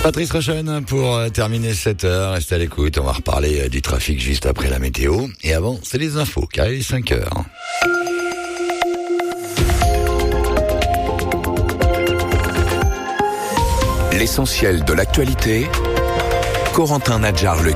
Patrice Rochen pour terminer cette heure. Restez à l'écoute, on va reparler du trafic juste après la météo. Et avant, c'est les infos, car il est 5 heures. L'essentiel de l'actualité, Corentin Nadjar-Legui.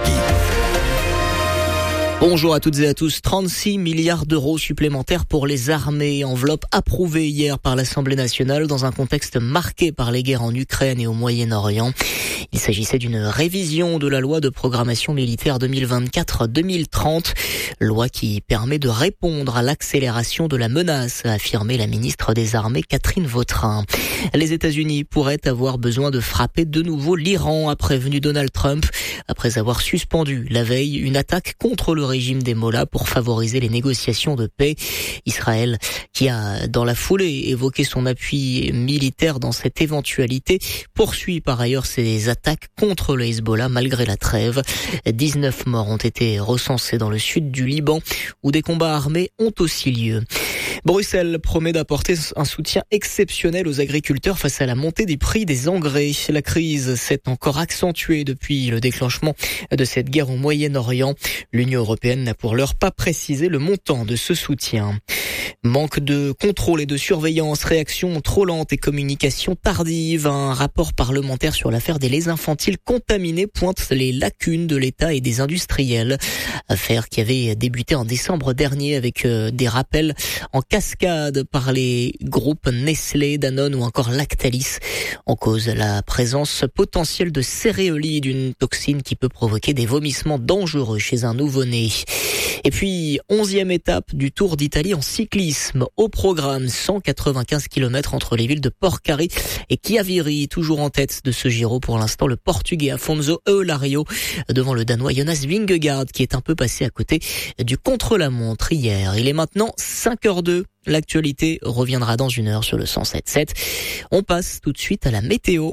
Bonjour à toutes et à tous. 36 milliards d'euros supplémentaires pour les armées. Enveloppe approuvée hier par l'Assemblée nationale dans un contexte marqué par les guerres en Ukraine et au Moyen-Orient. Il s'agissait d'une révision de la loi de programmation militaire 2024-2030. Loi qui permet de répondre à l'accélération de la menace, a affirmé la ministre des Armées Catherine Vautrin. Les États-Unis pourraient avoir besoin de frapper de nouveau l'Iran, a prévenu Donald Trump, après avoir suspendu la veille une attaque contre le régime des Mollahs pour favoriser les négociations de paix. Israël, qui a dans la foulée évoqué son appui militaire dans cette éventualité, poursuit par ailleurs ses attaques contre le Hezbollah malgré la trêve. 19 morts ont été recensés dans le sud du Liban, où des combats armés ont aussi lieu. Bruxelles promet d'apporter un soutien exceptionnel aux agriculteurs face à la montée des prix des engrais. La crise s'est encore accentuée depuis le déclenchement de cette guerre au Moyen-Orient. L'Union européenne n'a pour l'heure pas précisé le montant de ce soutien. Manque de contrôle et de surveillance, réaction trop lente et communication tardive. Un rapport parlementaire sur l'affaire des laits infantiles contaminés pointe les lacunes de l'État et des industriels. Affaire qui avait débuté en décembre dernier avec des rappels en cascade par les groupes Nestlé, Danone ou encore Lactalis. En cause, la présence potentielle de céréolide, une toxine qui peut provoquer des vomissements dangereux chez un nouveau-né. Et puis, 11e étape du Tour d'Italie en cyclisme. Au programme, 195 km entre les villes de Porcari et Chiavieri. Toujours en tête de ce Giro pour l'instant, le Portugais Afonso Eulario devant le Danois Jonas Vingegaard qui est un peu passé à côté du contre-la-montre hier. Il est maintenant 5h02. L'actualité reviendra dans une heure sur le 107.7. On passe tout de suite à la météo.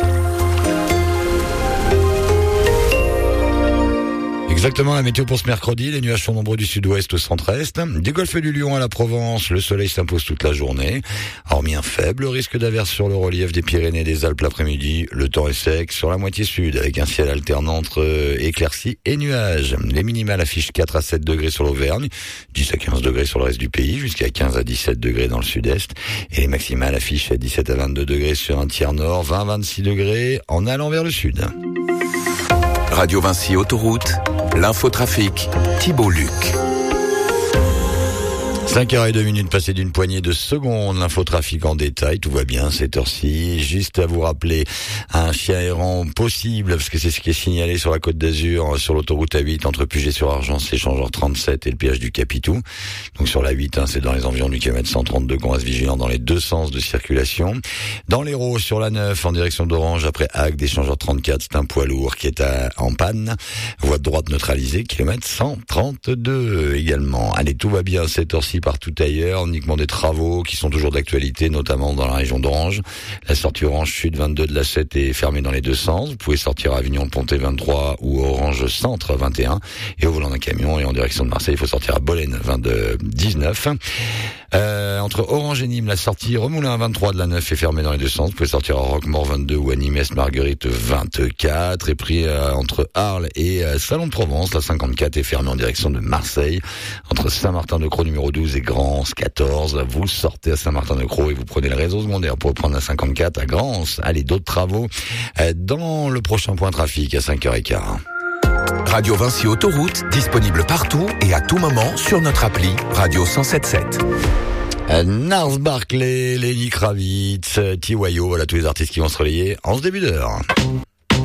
Exactement, la météo pour ce mercredi. Les nuages sont nombreux du sud-ouest au centre-est. Du golfe du Lion à la Provence, le soleil s'impose toute la journée. Hormis un faible risque d'averse sur le relief des Pyrénées et des Alpes l'après-midi, le temps est sec sur la moitié sud, avec un ciel alternant entre éclaircies et nuages. Les minimales affichent 4 à 7 degrés sur l'Auvergne, 10 à 15 degrés sur le reste du pays, jusqu'à 15 à 17 degrés dans le sud-est. Et les maximales affichent 17 à 22 degrés sur un tiers nord, 20 à 26 degrés en allant vers le sud. Radio Vinci Autoroute, l'infotrafic, Thibault Luc. 5h02 passées d'une poignée de secondes, l'infotrafic en détail, tout va bien cette heure-ci. Juste à vous rappeler un chien errant possible, parce que c'est ce qui est signalé sur la Côte d'Azur, sur l'autoroute A8, entre Puget-sur-Argence, échangeur 37 et le péage du Capitou. Donc sur la 8, c'est dans les environs du kilomètre 132 qu'on reste vigilant dans les deux sens de circulation. Dans l'Hérault, sur la 9, en direction d'Orange, après Agde, échangeur 34, c'est un poids lourd qui est en panne. Voie de droite neutralisée, kilomètre 132 également. Allez, tout va bien cette heure-ci partout ailleurs, uniquement des travaux qui sont toujours d'actualité, notamment dans la région d'Orange. La sortie Orange Sud 22 de la 7 est fermée dans les deux sens. Vous pouvez sortir à Avignon-Pontet 23 ou Orange Centre 21. Et au volant d'un camion et en direction de Marseille, il faut sortir à Bolène 19. Entre Orange et Nîmes, la sortie Remoulin 23 de la 9 est fermée dans les deux sens. Vous pouvez sortir à Roquemort 22 ou à Nîmes Marguerite 24. Et puis entre Arles et Salon de Provence, la 54 est fermée en direction de Marseille. Entre Saint-Martin-de-Croix numéro 12 et Grance 14, vous sortez à Saint-Martin-de-Croix et vous prenez le réseau secondaire pour prendre la 54 à Grance. Allez, d'autres travaux dans le prochain point trafic à 5h15. Radio Vinci Autoroute, disponible partout et à tout moment sur notre appli Radio 107.7. Nars Barclay, Lenny Kravitz, Tiwayo, voilà tous les artistes qui vont se relayer en ce début d'heure.